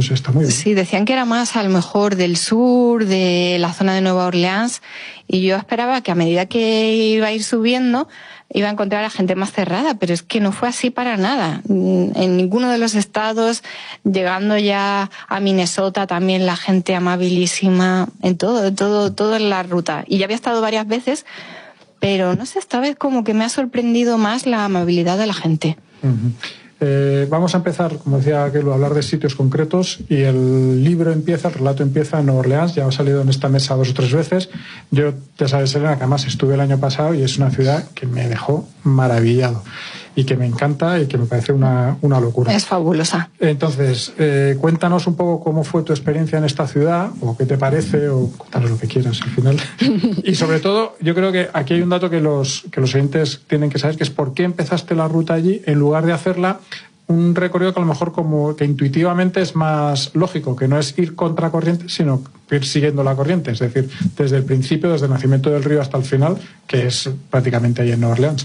Pues está muy bien. Sí, decían que era más a lo mejor del sur, de la zona de Nueva Orleans, y yo esperaba que a medida que iba a ir subiendo iba a encontrar a gente más cerrada, pero es que no fue así para nada. En ninguno de los estados, llegando ya a Minnesota, también la gente amabilísima, en todo en la ruta. Y ya había estado varias veces, pero no sé, esta vez como que me ha sorprendido más la amabilidad de la gente. Vamos a empezar, como decía aquel, a hablar de sitios concretos, y el relato empieza en Nueva Orleans. Ya ha salido en esta mesa 2 o 3 veces. Yo, ya sabes, Elena, que además estuve el año pasado y es una ciudad que me dejó maravillado y que me encanta y que me parece una locura. Es fabulosa. Entonces, cuéntanos un poco cómo fue tu experiencia en esta ciudad, o qué te parece, o cuéntanos lo que quieras al final. Y sobre todo, yo creo que aquí hay un dato que los oyentes tienen que saber, que es por qué empezaste la ruta allí en lugar de hacerla un recorrido que a lo mejor como que intuitivamente es más lógico, que no es ir contra corriente, sino ir siguiendo la corriente, es decir, desde el principio, desde el nacimiento del río hasta el final, que es prácticamente ahí en Nueva Orleans.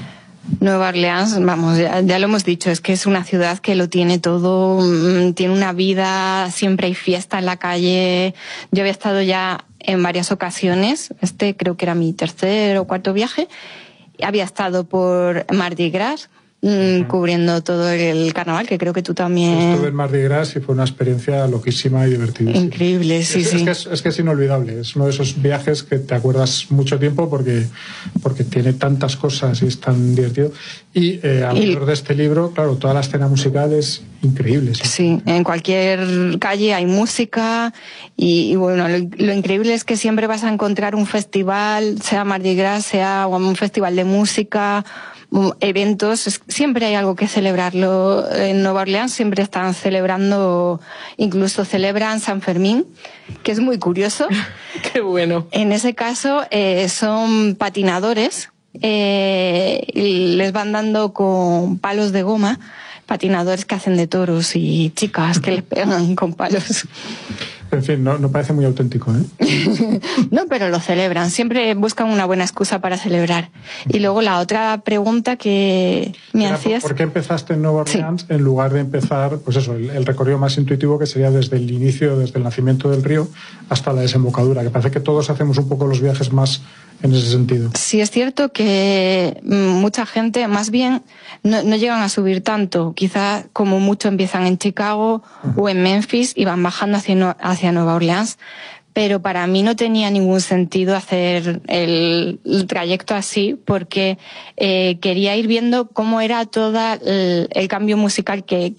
Nueva Orleans, vamos, ya lo hemos dicho, es que es una ciudad que lo tiene todo, tiene una vida, siempre hay fiesta en la calle. Yo había estado ya en varias ocasiones, creo que era mi 3er o 4º viaje, había estado por Mardi Gras, cubriendo todo el carnaval, que creo que tú también... Estuve en Mardi Gras y fue una experiencia loquísima y divertida. Increíble, sí. Es que es inolvidable, es uno de esos viajes que te acuerdas mucho tiempo porque tiene tantas cosas y es tan divertido. Y alrededor de este libro, claro, toda la escena musical es increíble. Sí, en cualquier calle hay música y bueno, lo increíble es que siempre vas a encontrar un festival, sea Mardi Gras, sea un festival de música, eventos, siempre hay algo que celebrarlo. En Nueva Orleans siempre están celebrando, incluso celebran San Fermín, que es muy curioso. Qué bueno. En ese caso son patinadores, y les van dando con palos de goma, patinadores que hacen de toros y chicas que les pegan con palos. En fin, no parece muy auténtico, ¿eh? No, pero lo celebran. Siempre buscan una buena excusa para celebrar. Y luego la otra pregunta que me hacías... ¿Por qué empezaste en Nueva Orleans en lugar de empezar, pues eso, el recorrido más intuitivo, que sería desde el inicio, desde el nacimiento del río hasta la desembocadura? Que parece que todos hacemos un poco los viajes más en ese sentido. Sí, es cierto que mucha gente, más bien, no llegan a subir tanto. Quizá como mucho empiezan en Chicago o en Memphis y van bajando hacia Nueva Orleans. Pero para mí no tenía ningún sentido hacer el trayecto así, porque quería ir viendo cómo era todo el cambio musical que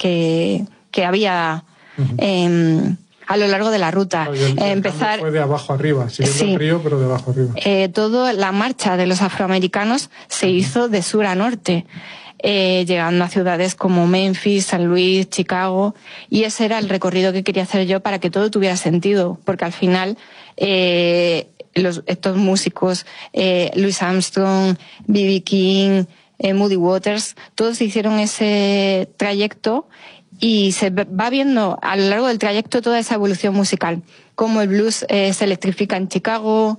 había a lo largo de la ruta. Empezar fue de abajo arriba, siguiendo el río, pero de abajo arriba. Toda la marcha de los afroamericanos se hizo de sur a norte, llegando a ciudades como Memphis, San Luis, Chicago, y ese era el recorrido que quería hacer yo para que todo tuviera sentido, porque al final estos músicos, Louis Armstrong, B.B. King, Muddy Waters, todos hicieron ese trayecto. Y se va viendo a lo largo del trayecto toda esa evolución musical, cómo el blues se electrifica en Chicago,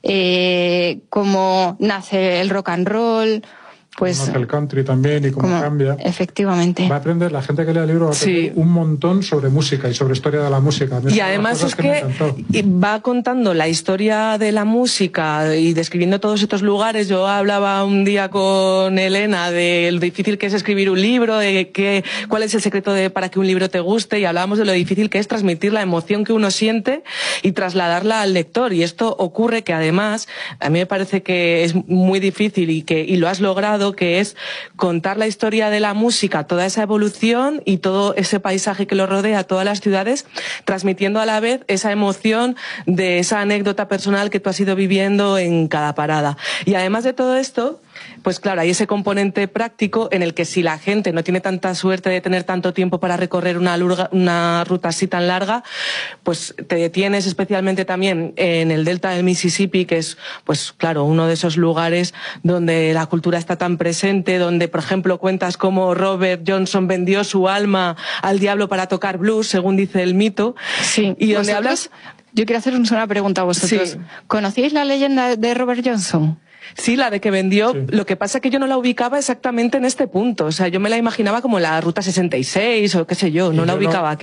cómo nace el rock and roll, pues cómo nace el country también y cómo cambia. Efectivamente. Va a aprender, la gente que lea el libro va a aprender un montón sobre música y sobre historia de la música. Y además es que va contando la historia de la música y describiendo todos estos lugares. Yo hablaba un día con Elena de lo difícil que es escribir un libro, de cuál es el secreto para que un libro te guste, y hablábamos de lo difícil que es transmitir la emoción que uno siente y trasladarla al lector. Y esto ocurre que además, a mí me parece que es muy difícil y lo has logrado, que es contar la historia de la música, toda esa evolución y todo ese paisaje que lo rodea, todas las ciudades, transmitiendo a la vez esa emoción de esa anécdota personal que tú has ido viviendo en cada parada. Y además de todo esto, pues claro, hay ese componente práctico en el que si la gente no tiene tanta suerte de tener tanto tiempo para recorrer una ruta así tan larga, pues te detienes especialmente también en el delta del Mississippi, que es, pues claro, uno de esos lugares donde la cultura está tan presente, donde, por ejemplo, cuentas cómo Robert Johnson vendió su alma al diablo para tocar blues, según dice el mito. Sí. Y donde hablas... Yo quiero haceros una pregunta a vosotros. Sí. ¿Conocíais la leyenda de Robert Johnson? Sí, la de que vendió. Sí. Lo que pasa es que yo no la ubicaba exactamente en este punto. O sea, yo me la imaginaba como la Ruta 66 o qué sé yo, no la ubicaba aquí.